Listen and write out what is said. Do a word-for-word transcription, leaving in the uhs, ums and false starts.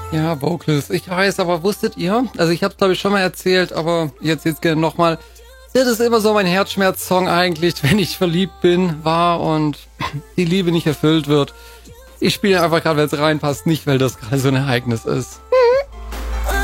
Ja, Vocals. Ich weiß, aber wusstet ihr? Also ich habe es glaube ich schon mal erzählt, aber jetzt jetzt gerne nochmal. Das ist immer so mein Herzschmerz-Song eigentlich, wenn ich verliebt bin, war und die Liebe nicht erfüllt wird. Ich spiele einfach gerade, weil es reinpasst, nicht weil das gerade so ein Ereignis ist.